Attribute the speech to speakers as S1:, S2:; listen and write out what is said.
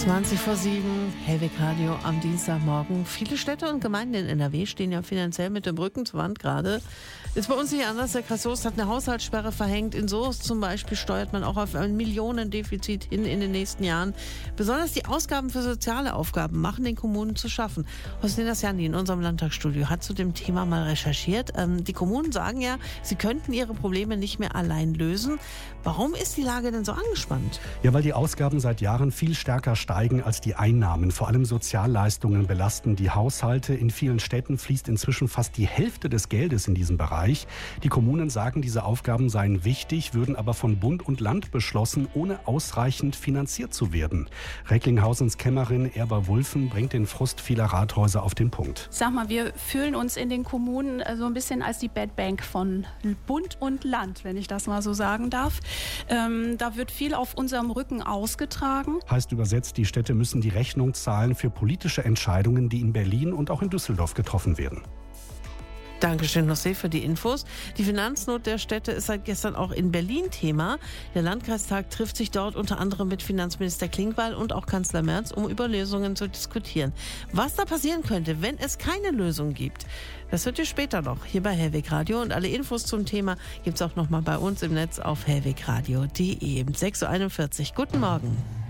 S1: 20:07, Hellweg Radio am Dienstagmorgen. Viele Städte und Gemeinden in NRW stehen ja finanziell mit dem Rücken zur Wand gerade. Ist bei uns nicht anders. Der Kreis Soest hat eine Haushaltssperre verhängt. In Soest zum Beispiel steuert man auch auf ein Millionendefizit hin in den nächsten Jahren. Besonders die Ausgaben für soziale Aufgaben machen den Kommunen zu schaffen. Hosnina Sjandi in unserem Landtagsstudio hat zu dem Thema mal recherchiert. Die Kommunen sagen ja, sie könnten ihre Probleme nicht mehr allein lösen. Warum ist die Lage denn so angespannt?
S2: Ja, weil die Ausgaben seit Jahren viel stärker steigen als die Einnahmen. Vor allem Sozialleistungen belasten die Haushalte. In vielen Städten fließt inzwischen fast die Hälfte des Geldes in diesem Bereich. Die Kommunen sagen, diese Aufgaben seien wichtig, würden aber von Bund und Land beschlossen, ohne ausreichend finanziert zu werden. Recklinghausen's Kämmerin Erba Wulffen bringt den Frust vieler Rathäuser auf den Punkt.
S3: Sag mal, wir fühlen uns in den Kommunen so ein bisschen als die Bad Bank von Bund und Land, wenn ich das mal so sagen darf. Da wird viel auf unserem Rücken ausgetragen.
S2: Heißt übersetzt, die Städte müssen die Rechnung zahlen für politische Entscheidungen, die in Berlin und auch in Düsseldorf getroffen werden.
S1: Dankeschön, José, für die Infos. Die Finanznot der Städte ist seit gestern auch in Berlin Thema. Der Landkreistag trifft sich dort unter anderem mit Finanzminister Klingbeil und auch Kanzler Merz, um über Lösungen zu diskutieren. Was da passieren könnte, wenn es keine Lösung gibt, das hört ihr später noch hier bei Hellweg Radio. Und alle Infos zum Thema gibt es auch nochmal bei uns im Netz auf hellwegradio.de. 6:41 Uhr. Guten Morgen.